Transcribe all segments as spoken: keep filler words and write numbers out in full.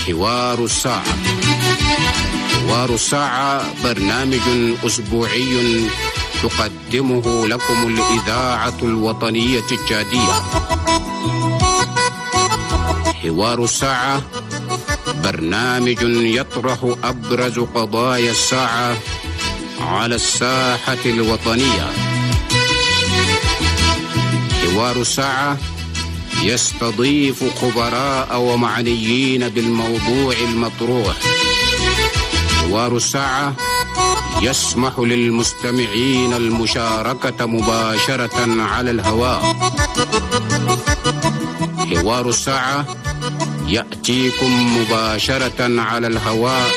حوار الساعة. حوار الساعة برنامج أسبوعي تقدمه لكم الإذاعة الوطنية التشادية. حوار الساعة برنامج يطرح أبرز قضايا الساعة على الساحة الوطنية. حوار الساعة يستضيف خبراء ومعنيين بالموضوع المطروح. حوار الساعة يسمح للمستمعين المشاركة مباشرة على الهواء. حوار الساعة يأتيكم مباشرة على الهواء.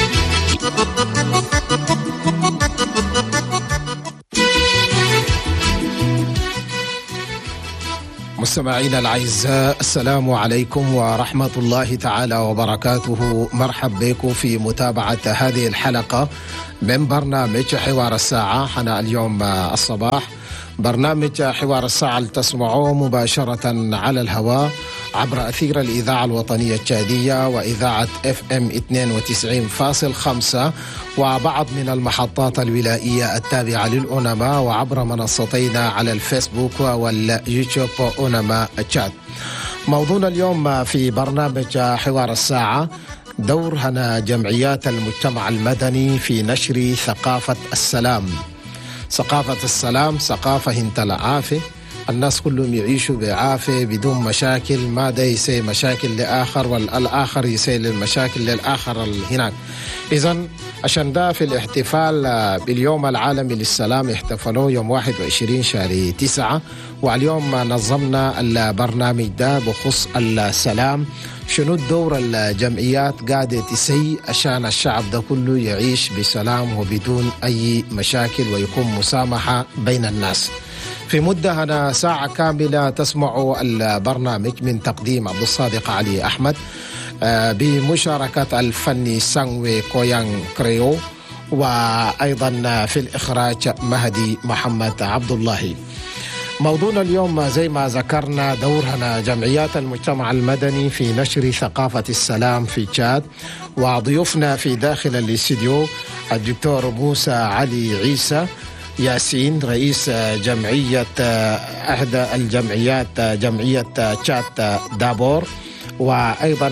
مستمعينا الأعزاء، السلام عليكم ورحمة الله تعالى وبركاته. مرحب بكم في متابعة هذه الحلقة من برنامج حوار الساعة. حنا اليوم الصباح برنامج حوار الساعة تسمعوه مباشرة على الهواء عبر أثير الإذاعة الوطنية التشادية وإذاعة اف ام اثنين وتسعين فاصلة خمسة وبعض من المحطات الولائية التابعة للأونما، وعبر منصتينا على الفيسبوك واليوتيوب أونما تشاد. موضوعنا اليوم في برنامج حوار الساعة دور هنا جمعيات المجتمع المدني في نشر ثقافة السلام. ثقافة السلام ثقافة انت العافية، الناس كلهم يعيشوا بعافية بدون مشاكل، ما ده يسي مشاكل لآخر والآخر يسي للمشاكل للآخر هناك. إذن عشان ده في الاحتفال باليوم العالمي للسلام احتفلوا يوم واحد وعشرين شهر تسعة، واليوم نظمنا البرنامج ده بخص السلام. شنو الدور الجمعيات قاعدة تسي عشان الشعب ده كله يعيش بسلام وبدون أي مشاكل ويكون مسامحة بين الناس. في مدة هنا ساعة كاملة تسمعوا البرنامج من تقديم عبد الصادق علي أحمد بمشاركة الفني سانوي كويان كريو، وأيضا في الإخراج مهدي محمد عبد الله. موضوعنا اليوم زي ما ذكرنا دورنا جمعيات المجتمع المدني في نشر ثقافة السلام في تشاد، وضيوفنا في داخل الاستديو الدكتور موسى علي عيسى ياسين رئيس جمعية أحدى الجمعيات جمعية تشاد دابور، وأيضا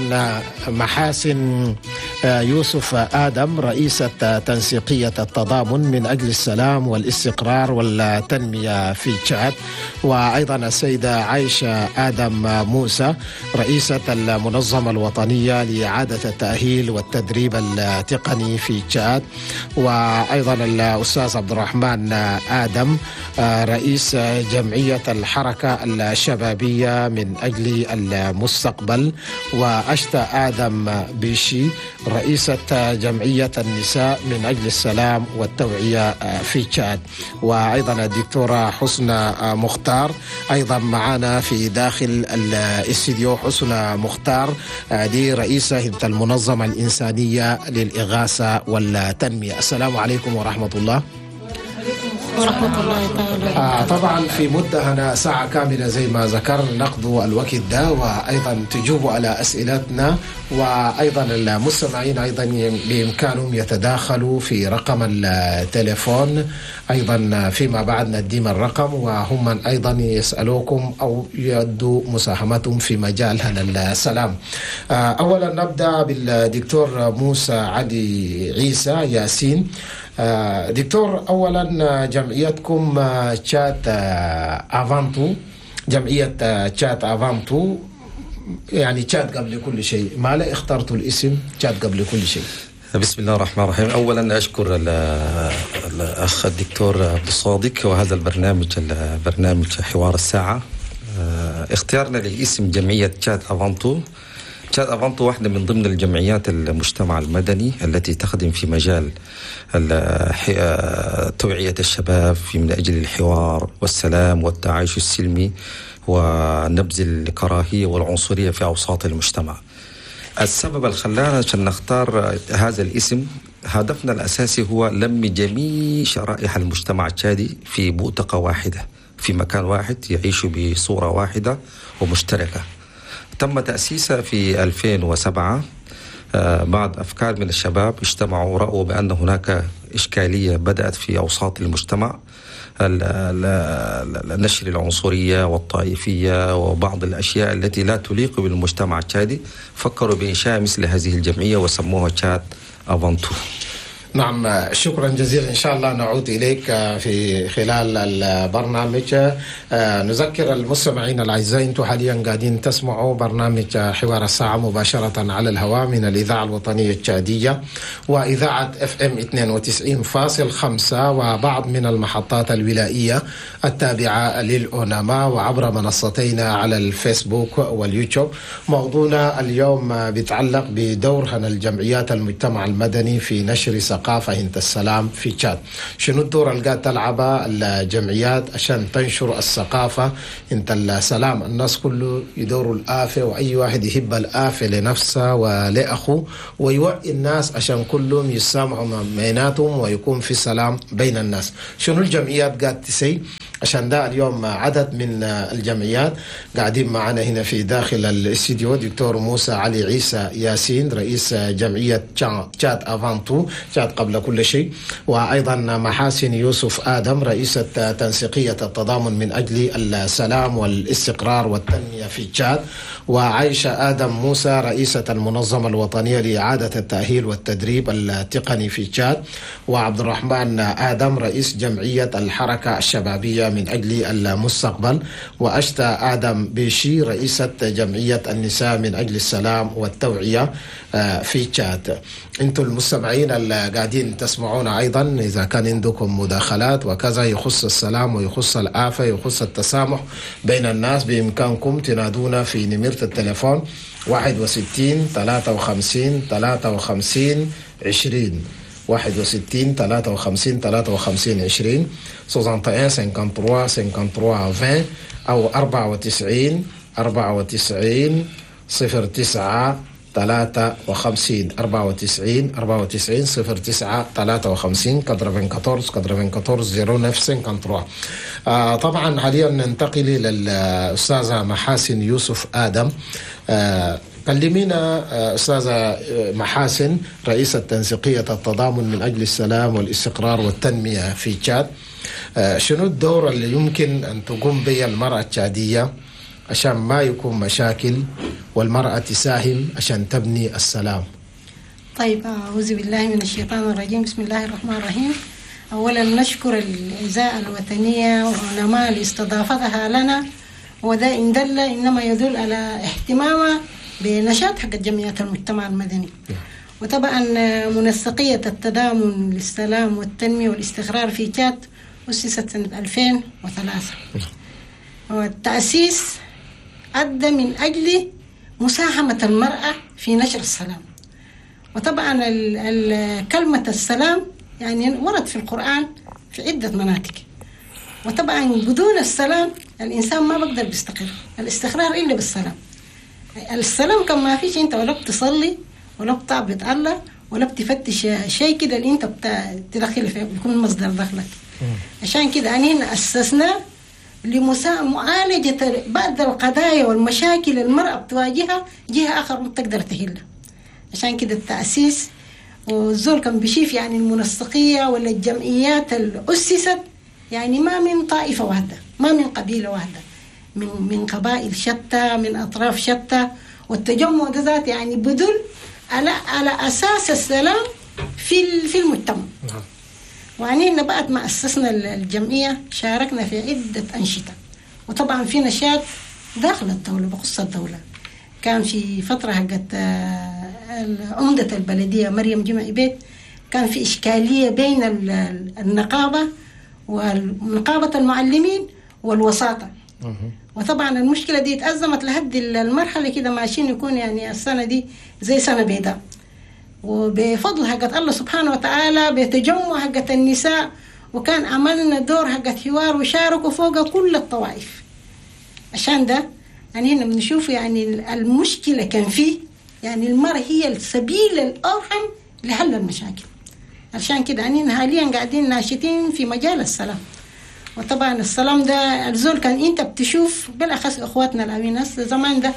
محاسن يوسف آدم رئيسة تنسيقية التضامن من أجل السلام والاستقرار والتنمية في تشاد، وأيضا السيدة عائشة آدم موسى رئيسة المنظمة الوطنية لإعادة التأهيل والتدريب التقني في تشاد، وأيضا الأستاذ عبد الرحمن آدم رئيس جمعية الحركة الشبابية من أجل المستقبل، وأشتا آدم بيشي رئيسة جمعية النساء من أجل السلام والتوعية في تشاد، وأيضا الدكتورة حسنى مختار أيضا معنا في داخل الاستديو. حسنى مختار دي رئيسة المنظمة الإنسانية للإغاثة والتنمية. السلام عليكم ورحمة الله ورحمة الله تعالى. آه طبعا في مدة هنا ساعة كاملة زي ما ذكر نقضوا الوقت ده، وأيضا تجيبوا على أسئلتنا، وأيضا المستمعين أيضا بإمكانهم يتداخلوا في رقم التليفون أيضا فيما بعد نديم الرقم، وهم أيضا يسألوكم أو يدوا مساهمتهم في مجال هذا السلام. آه أولا نبدأ بالدكتور موسى علي عيسى ياسين. آه دكتور، أولا جمعيتكم تشاد افانتو، جمعية تشاد افانتو يعني تشاد قبل كل شيء، ما لا اخترتوا الاسم تشاد قبل كل شيء؟ بسم الله الرحمن الرحيم. أولا أشكر الأخ الدكتور عبد الصادق وهذا البرنامج البرنامج حوار الساعة. اختيارنا لاسم جمعية تشاد افانتو. تشاد افانتو واحدة من ضمن الجمعيات المجتمع المدني التي تخدم في مجال توعية الشباب في من أجل الحوار والسلام والتعايش السلمي ونبذ الكراهية والعنصرية في أوساط المجتمع. السبب اللي خلانا عشان نختار هذا الاسم، هدفنا الأساسي هو لم جميع شرائح المجتمع التشادي في بؤتقة واحدة في مكان واحد يعيشوا بصورة واحدة ومشتركة. تم تأسيسها في ألفين وسبعة بعض أفكار من الشباب اجتمعوا ورأوا بأن هناك إشكالية بدأت في أوساط المجتمع، نشر العنصرية والطائفية وبعض الأشياء التي لا تليق بالمجتمع التشادي. فكروا بإنشاء مثل هذه الجمعية وسموها تشاد أفانتو. نعم، شكرا جزيلا. إن شاء الله نعود إليك في خلال البرنامج. نذكر المستمعين الأعزاء أنتم حاليا قاعدين تسمعوا برنامج حوار الساعة مباشرة على الهواء من الإذاعة الوطنية التشادية وإذاعة اف ام اثنين وتسعين فاصلة خمسة وبعض من المحطات الولائية التابعة للأوناما وعبر منصتينا على الفيسبوك واليوتيوب. موضوعنا اليوم بيتعلق بدورها الجمعيات المجتمع المدني في نشر ثقافة هند السلام في تشاد. شنو الدور اللي قاعد تلعبها الجمعيات عشان تنشر الثقافة هند السلام؟ الناس كله يدوروا الآفة وأي واحد يحب الآفة لنفسه ولأخوه ويوعي الناس عشان كلهم يسامحوا بيناتهم ويكون في سلام بين الناس. شنو الجمعيات قاعد تسي عشان ده؟ اليوم عدد من الجمعيات قاعدين معنا هنا في داخل الاستديو. دكتور موسى علي عيسى ياسين رئيس جمعية تشاد أفانتو تشاد قبل كل شيء، وأيضا محاسن يوسف آدم رئيسة تنسيقية التضامن من أجل السلام والاستقرار والتنمية في تشاد، وعائشة آدم موسى رئيسة المنظمة الوطنية لإعادة التأهيل والتدريب التقني في تشاد، وعبد الرحمن آدم رئيس جمعية الحركة الشبابية من أجل المستقبل، وأشتا آدم بيشي رئيسة جمعية النساء من أجل السلام والتوعية في تشاد. انتم المستمعين اللي قاعدين تسمعونا أيضا إذا كان عندكم مداخلات وكذا يخص السلام ويخص الآفة يخص التسامح بين الناس بإمكانكم تنادونا في نمرة التليفون واحد وستين ثلاثة وخمسين ثلاثة وخمسين عشرين واحد وستين ثلاثة وخمسين ثلاثة وخمسين عشرين واحد وستين خمسة وخمسين خمسة وثلاثين عشرين أو أربعة وتسعين أربعة وتسعين صفر تسعة ثلاثة وخمسين أربعة وتسعين أربعة وتسعين صفر تسعة ثلاثة وخمسين كادرفين كاتورز كادرفين كاتورز زيرو نفسين كنتروا. آه طبعا حاليا ننتقل للأستاذة محاسن يوسف آدم. آه كلمينا أستاذة محاسن رئيسة تنسيقية التضامن من أجل السلام والاستقرار والتنمية في تشاد. شنو الدور اللي يمكن أن تقوم به المرأة التشادية عشان ما يكون مشاكل والمرأة تساهم عشان تبني السلام؟ طيب، أعوذ بالله من الشيطان الرجيم. بسم الله الرحمن الرحيم. أولا نشكر الإذاعة الوطنية وأوناما لاستضافتها لنا، وده إن دل إنما يدل على اهتمامها بنشاط حق جمعيات المجتمع المدني. وطبعا منسقية التضامن للسلام والتنمية والاستقرار في تشاد أسست سنة ألفين وثلاثة، والتأسيس أدى من أجل مساهمة المرأة في نشر السلام. وطبعا كلمة السلام يعني ورد في القرآن في عدة مناطق، وطبعا بدون السلام الإنسان ما بقدر بيستقر. الاستقرار إلا بالسلام. السلام كان ما فيش انت ولا بتصلي ولا بتعبد الله ولا بتفتش شيء كده اللي انت بتدخل فيه بيكون مصدر دخلك. عشان كده أنينا أسسنا لمعالجة بعض القضايا والمشاكل المرأة بتواجهها جهة آخر تقدر تهلها. عشان كده التأسيس والزول كان بيشيف يعني المنسقية ولا الجمعيات اللي أسست يعني ما من طائفة واحدة، ما من قبيلة واحدة، من من قبائل شتى، من أطراف شتى. والتجمع ده ذات يعني بدل على على أساس السلام في في المجتمع. وعنينا بعد ما أسسنا الجمعية شاركنا في عدة أنشطة، وطبعا في نشاط داخل الدولة بخصوص الدولة. كان في فترة حقت عمدة البلدية مريم جمعي بيت كان في إشكالية بين النقابة ونقابة المعلمين والوساطة. وطبعا المشكلة دي تأزمت لحد المرحلة كده ماشيين يكون يعني السنة دي زي سنة بيضاء. وبفضل حقت الله سبحانه وتعالى بتجمع حقت النساء وكان عملنا دور حقت حوار وشاركوا فوق كل الطوائف. عشان ده يعني هنا بنشوف يعني المشكلة كان فيه يعني المرأة هي السبيل الأرحم لحل المشاكل. عشان كده يعني حاليا قاعدين ناشطين في مجال السلام. وطبعا السلام ده الزول كان انت بتشوف بالاخص اخواتنا الامينات زمان ده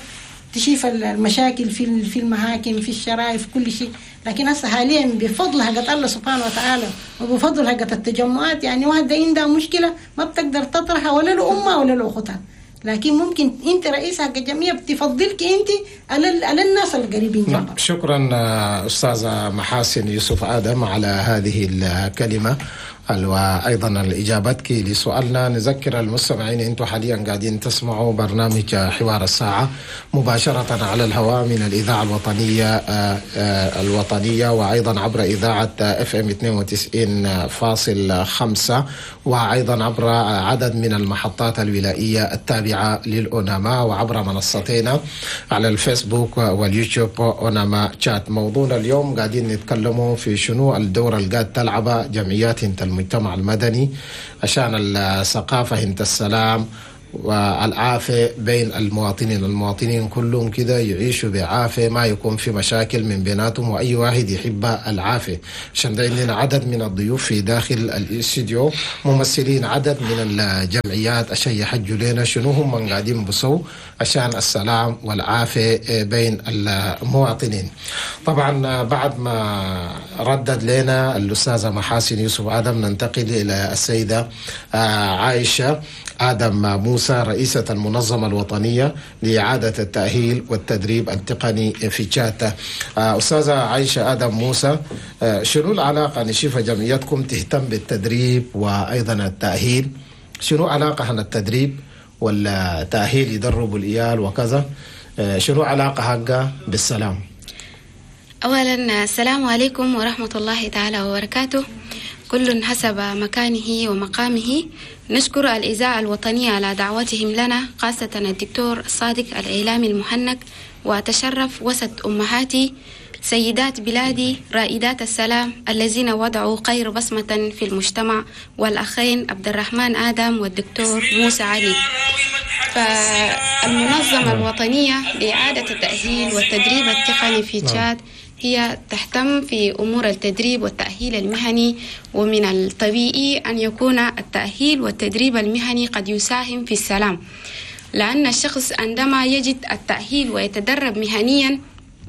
تشوف المشاكل في في المحاكم في الشرائع في كل شيء. لكن هسه حاليا بفضل حقت الله سبحانه وتعالى وبفضل حقت التجمعات يعني واحدة عندها مشكلة ما بتقدر تطرحها ولا له أمها ولا له أختها، لكن ممكن انت رئيس حق الجمعيه بتفضلك انت على على الناس القريبين جنبك. شكرا استاذه محاسن يوسف ادم على هذه الكلمه وايضا اجابتك لسؤالنا. نذكر المستمعين انتم حاليا قاعدين تسمعوا برنامج حوار الساعه مباشره على الهواء من الاذاعه الوطنيه الوطنيه وايضا عبر اذاعه اف ام اثنين وتسعين فاصلة خمسة وايضا عبر عدد من المحطات الولائيه التابعه للأوناما وعبر منصتنا على الفيسبوك واليوتيوب أوناما شات. موضوعنا اليوم قاعدين نتكلموا في شنو الدور اللي قاعد تلعبها جمعيات انت المجتمع المدني عشان الثقافة انت السلام والعافية بين المواطنين. المواطنين كلهم كده يعيشوا بعافية، ما يكون في مشاكل من بيناتهم، وأي واحد يحب العافية. عشان ده عندنا عدد من الضيوف في داخل الاستديو ممثلين عدد من الجمعيات عشان يحجوا لنا شنو هم من قاعدين بصوا عشان السلام والعافية بين المواطنين. طبعا بعد ما ردد لنا الأستاذة محاسن يوسف آدم ننتقل إلى السيدة عائشة آدم موسى رئيسة المنظمة الوطنية لإعادة التأهيل والتدريب التقني في تشاد. أستاذة عائشة آدم موسى، شنو العلاقة نشوف جمعيتكم تهتم بالتدريب وأيضا التأهيل؟ شنو علاقة هنا التدريب والتأهيل يدربوا الإيال وكذا؟ شنو علاقة حقها بالسلام؟ أولا السلام عليكم ورحمة الله تعالى وبركاته. كل حسب مكانه ومقامه. نشكر الإذاعة الوطنية على دعوتهم لنا، خاصة الدكتور الصادق الإعلامي المحنك، وأتشرف وسط أمهاتي سيدات بلادي رائدات السلام الذين وضعوا خير بصمة في المجتمع، والأخين عبد الرحمن آدم والدكتور موسى علي. فالمنظمة الوطنية لإعادة التأهيل والتدريب التقني في تشاد هي تهتم في أمور التدريب والتأهيل المهني، ومن الطبيعي أن يكون التأهيل والتدريب المهني قد يساهم في السلام، لأن الشخص عندما يجد التأهيل ويتدرب مهنيا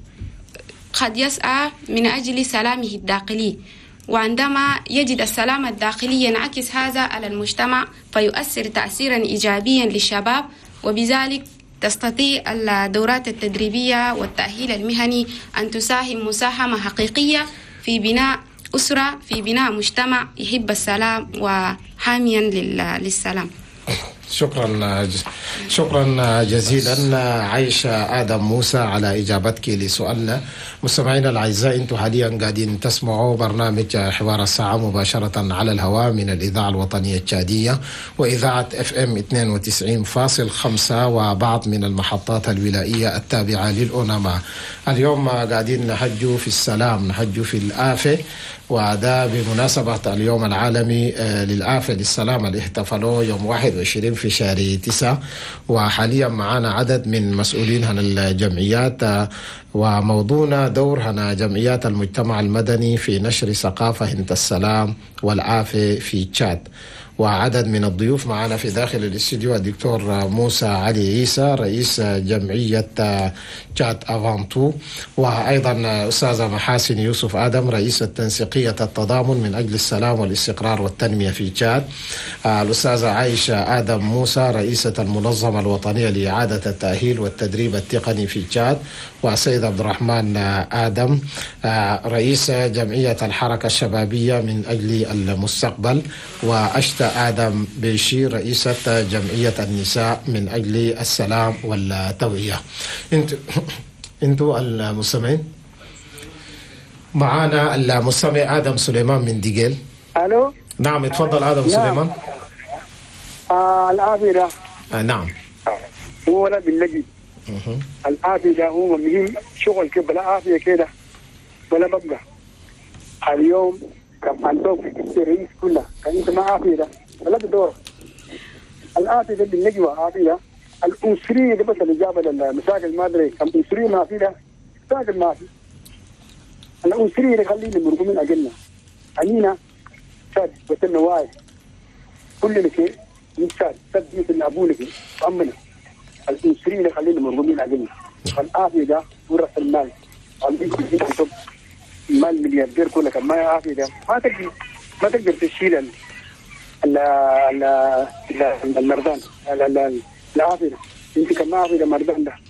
قد يسعى من أجل سلامه الداخلي، وعندما يجد السلام الداخلي ينعكس هذا على المجتمع فيؤثر تأثيرا إيجابيا للشباب، وبذلك تستطيع الدورات التدريبية والتأهيل المهني أن تساهم مساهمة حقيقية في بناء أسرة، في بناء مجتمع يحب السلام وحاميا للسلام. شكرا شكرا جزيلا عائشة آدم موسى على إجابتك لسؤالنا. مستمعينا الأعزاء، أنتم حاليا قاعدين تسمعوا برنامج حوار الساعة مباشرة على الهواء من الإذاعة الوطنية التشادية وإذاعة اف ام اثنين وتسعين فاصلة خمسة وبعض من المحطات الولائية التابعة للأوناما. اليوم قاعدين نحجوا في السلام، نحجوا في الآفة، وده بمناسبة اليوم العالمي للآفة للسلام اللي احتفلوه يوم واحد وعشرين في شهر تسعة. وحاليا معنا عدد من مسؤولين عن الجمعيات، وموضوعنا دور هنا جمعيات المجتمع المدني في نشر ثقافة انت السلام والعافية في تشاد. وعدد من الضيوف معنا في داخل الاستوديو الدكتور موسى علي عيسى رئيس جمعية تشاد افانتو، وأيضا أستاذة محاسن يوسف آدم رئيسة تنسيقية التضامن من أجل السلام والاستقرار والتنمية في تشاد، الأستاذة عائشة آدم موسى رئيسة المنظمة الوطنية لإعادة التأهيل والتدريب التقني في تشاد، والسيد عبد الرحمن آدم رئيس جمعية الحركة الشبابية من أجل المستقبل، وأشتا آدم بيشي رئيسة جمعية النساء من أجل السلام والتوعية. انتوا انتوا المستمعين معانا المستمع آدم سليمان من ديجيل. الو نعم اتفضل آدم نعم. سليمان. آه العافية. آه نعم. هو لا بالنجي. العافية هو مهم شغل كده بلا عافية كده ولا ببقى. اليوم كم عندك في الرئيس كله كان انت ما عافية ده ولا بدور. العافية ده بالنجي وعافية. الأسرية ده بس اللي جاب المشاكل ما أدري كم أسرية ما في ده مشاكل ما في. الأسرية اللي خلينا مرقومين أجلنا. أنينا سد وسنا واعي. كلنا كي نسد سد مثل أبونا كي أمنا. الأسرية اللي خلينا مرقومين أجلنا. العافية ده ورث المال عندك كتب مال ملياردير كلك ما عافية ده ما تقدر ما تقدر تشيل ال ال ال المردان العافية انت كما عافية المردان ده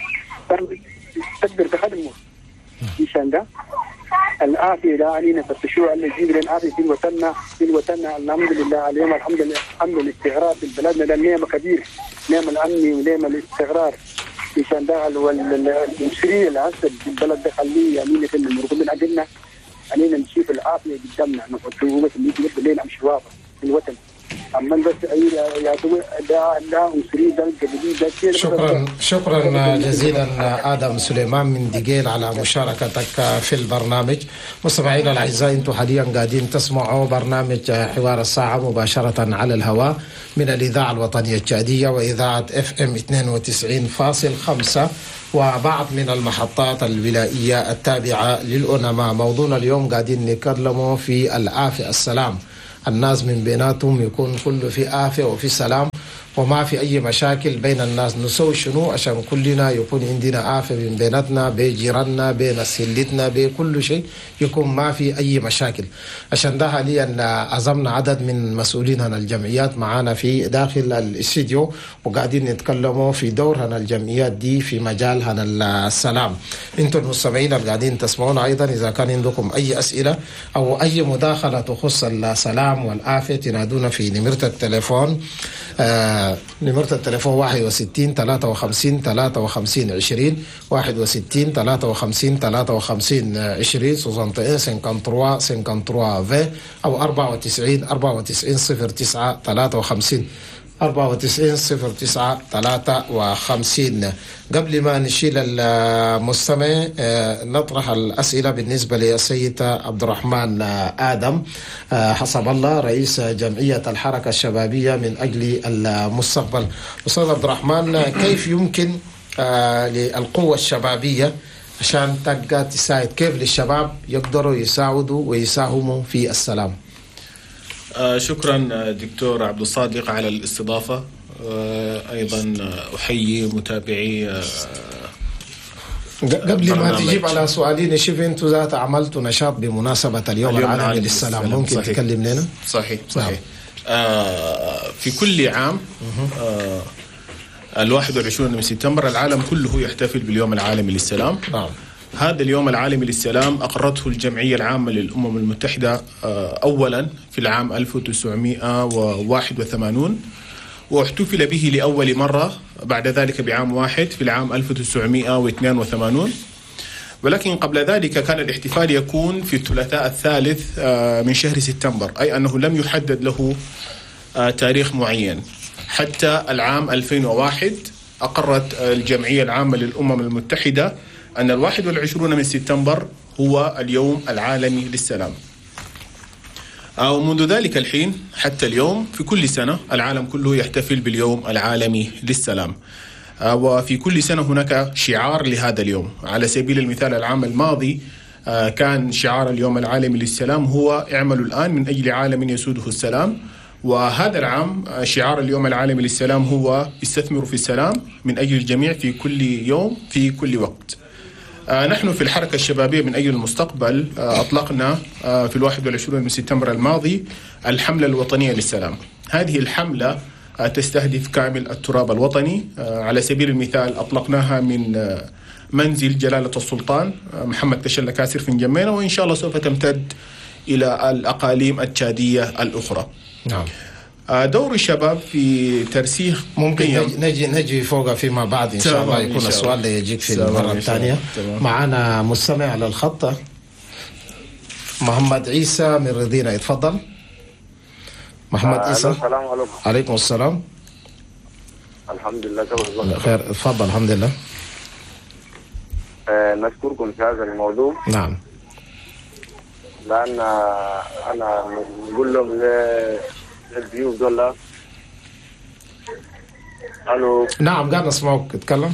تقدر تخدمه مشان ده العافية ده علينا فتشوع اللي يجيب لنا العافية في وطننا في وطننا الحمد لله اليوم الحمد لله الحمد لله الاستقرار في بلدنا ده نعمة كبيرة نعمة الأمن ونعمة الاستقرار مشان ده المشريع العسل في البلد ده خليه علينا في المرغوب من أجلنا علينا نشوف العافية قدامنا نحطه بس اللي يجي لنا أمشي واضح في الوطن أما بس أي يا ده ده مشريع ده الجديد ده كده. شكرا شكرا جزيلا آدم سليمان من دقيل على مشاركتك في البرنامج. مستمعينا الأعزاء أنتم حاليا قاعدين تسمعوا برنامج حوار الساعة مباشرة على الهواء من الإذاعة الوطنية التشادية وإذاعة اف ام اثنين وتسعين فاصلة خمسة وبعض من المحطات الولائية التابعة للأنماء. موضوعنا اليوم قاعدين نتكلموا في العافية السلام، الناس من بيناتهم يكون كله في عافية وفي سلام وما في أي مشاكل بين الناس. نسوي شنو عشان كلنا يكون عندنا عافية بين بيناتنا بجيراننا بين سلتنا بكل شيء يكون ما في أي مشاكل. عشان ده حاليا عزمنا عدد من مسؤولين عن الجمعيات معانا في داخل الاستديو وقاعدين نتكلموا في دور عن الجمعيات دي في مجال عن السلام. انتم المستمعين اللي قاعدين تسمعونا أيضا إذا كان عندكم أي أسئلة أو أي مداخلة تخص السلام والعافية تنادونا في نمرة التليفون آه نمرة التليفون واحد وستين ثلاثة وخمسين ثلاثة وخمسين عشرين واحد وستين ثلاثة وخمسين ثلاثة وخمسين عشرين سوزانت إيه سنكان تروا سنكان تروا في أو أربعة وتسعين أربعة وتسعين صفر تسعة ثلاثة وخمسين أربعة وتسعين صفر تسعة ثلاثة وخمسين. قبل ما نشيل المستمع نطرح الأسئلة بالنسبة للسيد عبد الرحمن آدم حسب الله رئيس جمعية الحركة الشبابية من أجل المستقبل. أستاذ عبد الرحمن، كيف يمكن للقوة الشبابية عشان تبقى تساعد، كيف للشباب يقدروا يساعدوا ويساهموا في السلام؟ آه شكرا دكتور عبد الصادق على الاستضافة. آه أيضا أحيي متابعي آه قبل ما تجيب على سؤالين شوف انتوا ذات عملتوا نشاط بمناسبة اليوم, اليوم العالمي للسلام، ممكن صحيح. تكلم لنا؟ صحيح صحيح. آه في كل عام آه الواحد والعشرون من سبتمبر العالم كله يحتفل باليوم العالمي للسلام. نعم. هذا اليوم العالمي للسلام أقرته الجمعية العامة للأمم المتحدة أولا في العام ألف وتسعمائة وواحد وثمانين واحتفل به لأول مرة بعد ذلك بعام واحد في العام ألف وتسعمائة واثنين وثمانين، ولكن قبل ذلك كان الاحتفال يكون في الثلاثاء الثالث من شهر سبتمبر، أي أنه لم يحدد له تاريخ معين. حتى العام ألفين وواحد أقرت الجمعية العامة للأمم المتحدة أن الواحد والعشرون من سبتمبر هو اليوم العالمي للسلام. ومنذ ذلك الحين حتى اليوم في كل سنة العالم كله يحتفل باليوم العالمي للسلام، وفي كل سنة هناك شعار لهذا اليوم. على سبيل المثال العام الماضي كان شعار اليوم العالمي للسلام هو اعملوا الآن من أجل عالم يسوده السلام، وهذا العام شعار اليوم العالمي للسلام هو استثمروا في السلام من أجل الجميع في كل يوم في كل وقت. آه نحن في الحركة الشبابية من أجل المستقبل آه أطلقنا آه في الواحد والعشرون من سبتمبر الماضي الحملة الوطنية للسلام. هذه الحملة آه تستهدف كامل التراب الوطني. آه على سبيل المثال أطلقناها من آه منزل جلالة السلطان آه محمد تشلة كاسر في نجمينا، وإن شاء الله سوف تمتد إلى الأقاليم التشادية الأخرى. نعم. دور الشباب في ترسيخ ممكن نجي نجي فوق فيما بعد ان شاء الله يكون السؤال اللي يجيك في المره الثانيه. معنا مستمع على الخط محمد عيسى من رضينا، يتفضل محمد آه عيسى. السلام عليكم. عليكم السلام. الحمد لله تمام خير، تفضل. الحمد لله. آه نشكركم في هذا الموضوع. نعم. لأن أنا نقول لهم الضيوف دول. الو. نعم قاعد نسمعك، اتكلم.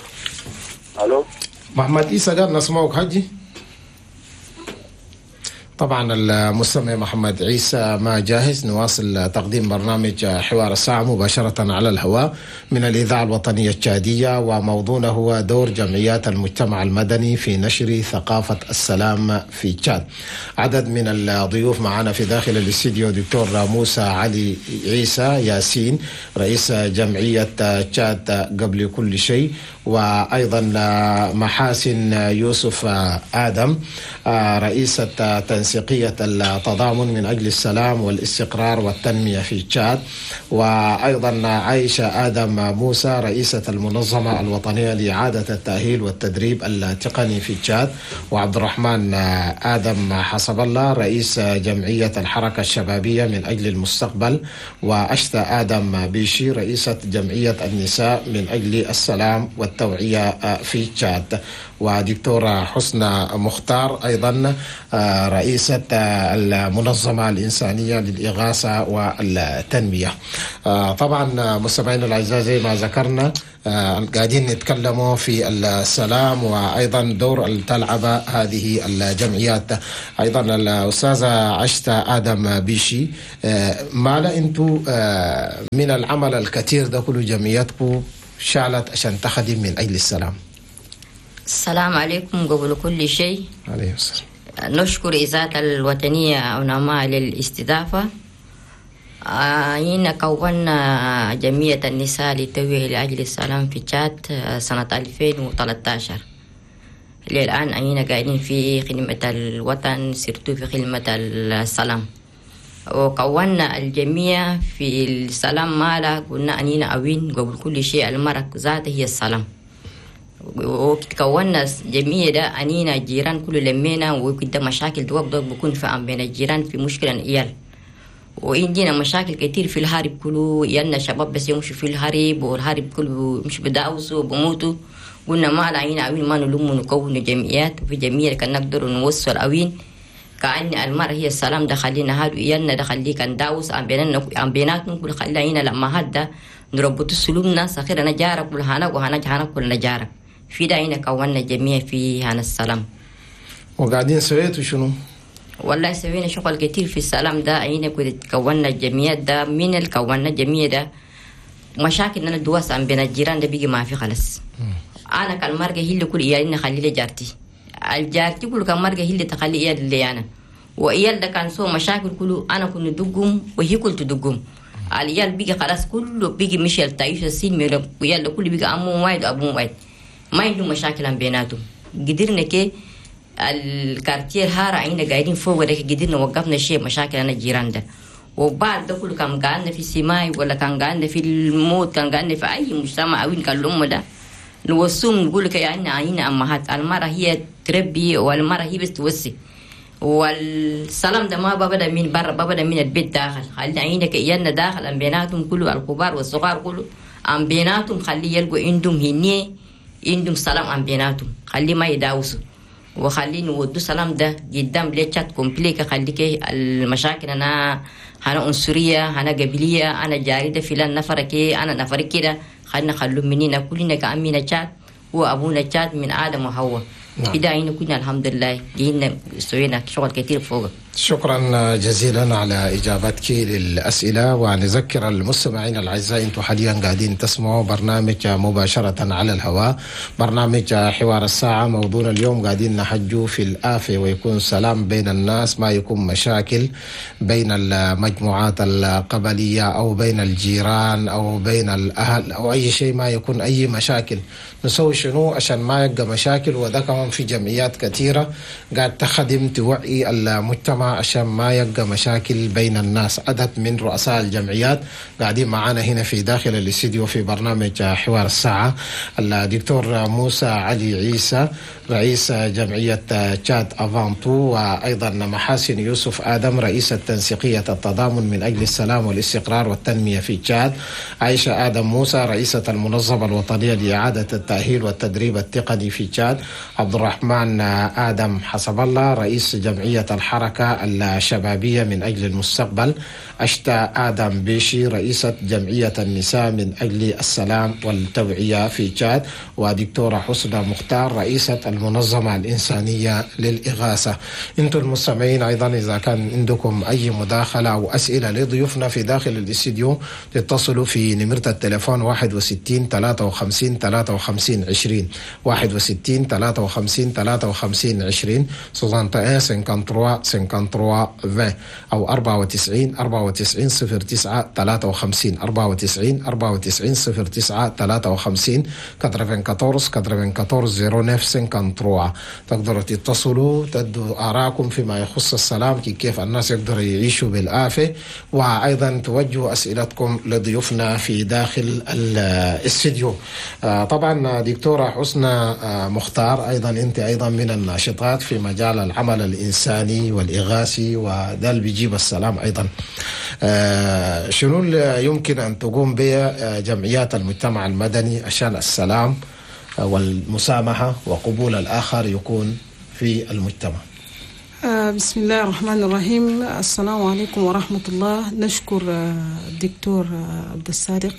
الو محمد عيسى قاعد نسمعك حجي. طبعا المستمع محمد عيسى ما جاهز نواصل تقديم برنامج حوار الساعة مباشرة على الهواء من الإذاعة الوطنية التشادية، وموضوعنا هو دور جمعيات المجتمع المدني في نشر ثقافة السلام في تشاد. عدد من الضيوف معنا في داخل الاستديو: دكتور موسى علي عيسى ياسين رئيس جمعية تشاد قبل كل شيء، وأيضا محاسن يوسف آدم رئيسة تنسيقية التضامن من أجل السلام والاستقرار والتنمية في تشاد، وأيضا عائشة آدم موسى رئيسة المنظمة الوطنية لإعادة التأهيل والتدريب التقني في تشاد، وعبد الرحمن آدم حسب الله رئيس جمعية الحركة الشبابية من أجل المستقبل، وأشتا آدم بيشي رئيسة جمعية النساء من أجل السلام والتوعية في تشاد، ودكتورة حسنى مختار أيضا رئيسة المنظمة الإنسانية للإغاثة والتنمية. طبعا مستمعينا الأعزاء زي ما ذكرنا قاعدين نتكلموا في السلام وأيضا دور اللي تلعب هذه الجمعيات. أيضا الأستاذة عشتا آدم بيشي، ما لا أنتوا من العمل الكثير ده كله جمعياتكم شعلت عشان تخدم من أجل السلام؟ السلام عليكم. قبل كل شيء عليه السلام نشكر إذاعة الوطنية عنماء للاستضافة. هنا كونا جمعية النساء للتوعية لأجل السلام في تشاد سنة ألفين وثلاثة عشر. للآن أينا قاعدين في خدمة الوطن، سرتو في خدمة السلام. وكونا الجميع في السلام مالا قلنا أنينا أوين قبل كل شيء المرأة ذات هي السلام. وكونا جميع ده أنينا جيران كل لمينا، وكده مشاكل دواب دواب بكون فهم بين الجيران في مشكلة إيال. وعندنا مشاكل كتير في الهارب كله، يالنا شباب بس يمشوا في الهارب، والهارب كله مش بداوسوا بموتوا. قلنا ما لعينا أوين ما نلوم نكون جمعيات، وفي جميع كان نقدر نوصل أوين كأن المرأة هي السلام. ده خلينا هادو يالنا، ده خليه كان داوس عن بيننا عن بيناتنا كل خلينا لما هدا نربط سلومنا سخيرنا جارك كل هنا وهنا جارك كل جارك في ده هنا كونا جميع في هنا السلام. وقاعدين سويتوا شنو؟ والله سوينا شغل كتير في السلام ده. هنا كنت كونا الجميع ده من الكونا الجميع ده مشاكل أنا دواس عن بين الجيران ده بيجي ما في خلاص. أنا كان مرجع هي اللي كل إيالنا خليه جارتي، الجارتي كل كان مرجع هي اللي تخلي إيال اللي أنا، وإيال ده كان سو مشاكل كله أنا كنت دقهم وهي كل تدقهم. الإيال بيجي خلاص كله بيجي مشي التعيش السين ميرو، وإيال ده كله بيجي أمو وايد أبو وايد ما عندهم مشاكل عن بيناتهم. قدرنا كي الكارتير هارا عينا قاعدين فوق ده قدرنا وقفنا شيء مشاكل أنا الجيران ده. وبعد ده كله كان قاعدنا في سماي ولا كان قاعدنا في الموت، كان قاعدنا في أي مجتمع أوين كان الأم ده نوصوم نقول لك يعني عينا أمهات. المرأة هي تربي والمرأة هي بس توصي، والسلام ده ما ببدأ من برا، ببدأ من البيت داخل. خلي عينا كيانا داخل أم بيناتهم كله، الكبار والصغار كله أم بيناتهم خلي يلقوا عندهم هنيه عندهم سلام عن بيناتهم، خلي ما يداوسوا وخلي نودوا سلام ده قدام ليتشات كومبليكا. خليك المشاكل أنا أنا عنصرية، أنا قبلية، أنا جاريدة فلان نفرك أنا نفرك كده، خلينا خلوا مننا كلنا كأمينة تشاد وأبونا تشاد من آدم وحواء. كده عينا كنا الحمد لله جينا سوينا شغل كتير فوق. شكرا جزيلا على إجابتك للأسئلة. ونذكر المستمعين الأعزاء أنتم حاليا قاعدين تسمعوا برنامج مباشرة على الهواء، برنامج حوار الساعة. موضوعنا اليوم قاعدين نحجوا في الآفة ويكون سلام بين الناس، ما يكون مشاكل بين المجموعات القبلية أو بين الجيران أو بين الأهل أو أي شيء، ما يكون أي مشاكل. نسوي شنو عشان ما يبقى مشاكل؟ وده كمان في جمعيات كثيرة قاعد تخدم توعي المجتمع عشان ما يبقى مشاكل بين الناس. عدد من رؤساء الجمعيات قاعدين معنا هنا في داخل الاستديو في برنامج حوار الساعة. الدكتور موسى علي عيسى رئيس جمعية تشاد أفانتو، وأيضا محاسن يوسف آدم رئيسة تنسيقية التضامن من أجل السلام والاستقرار والتنمية في تشاد، عائشة آدم موسى رئيسة المنظمة الوطنية لإعادة التأهيل والتدريب التقني في تشاد، عبد الرحمن آدم حسب الله رئيس جمعية الحركة الجمعية الشبابية من أجل المستقبل، أشتا آدم بيشي رئيسة جمعية النساء من أجل السلام والتوعية في تشاد، ودكتورة حسنى مختار رئيسة المنظمة الإنسانية للإغاثة. انتم المستمعين أيضا إذا كان عندكم أي مداخلة أو أسئلة لضيوفنا في داخل الاستديو تتصلوا في نمرة التليفون واحد وستين ثلاثة وخمسين ثلاثة وخمسين عشرين واحد وستين ثلاثة وخمسين ثلاثة وخمسين عشرين ستة وخمسين خمسة وثلاثين عشرين أو أربعة وتسعين أربعة وتسعين صفر تسعة ثلاثة وخمسين أربعة وتسعين أربعة وتسعين صفر تسعة ثلاثة وخمسين أربعة وأربعين أربعة وأربعين صفر تسعة ثلاثة. تقدروا تتصلوا تدوا آراءكم فيما يخص السلام، كيف الناس يقدروا يعيشوا بالآفة، وأيضا توجهوا أسئلتكم لضيوفنا في داخل الاستديو. طبعا دكتورة حسنى مختار أيضا أنت أيضا من الناشطات في مجال العمل الإنساني والإغاثي، وده اللي بيجيب السلام أيضا. شنو اللي يمكن أن تقوم به جمعيات المجتمع المدني عشان السلام والمسامحة وقبول الآخر يكون في المجتمع؟ بسم الله الرحمن الرحيم. السلام عليكم ورحمة الله. نشكر الدكتور عبد الصادق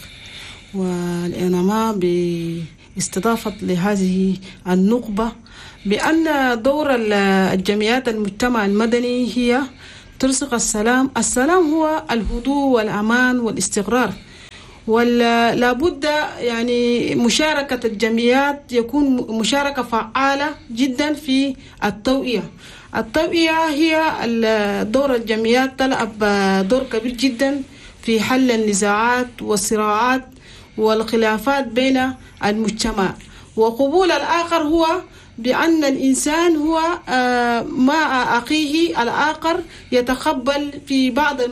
والإنما باستضافة لهذه النخبة بأن دور الجمعيات المجتمع المدني هي ترسخ السلام. السلام هو الهدوء والأمان والاستقرار، ولا بد يعني مشاركة الجمعيات يكون مشاركة فعالة جدا في التوعية. التوعية هي دور الجمعيات تلعب دور كبير جدا في حل النزاعات والصراعات والخلافات بين المجتمع. وقبول الآخر هو بأن الإنسان هو مع أخيه الآخر يتقبل في بعض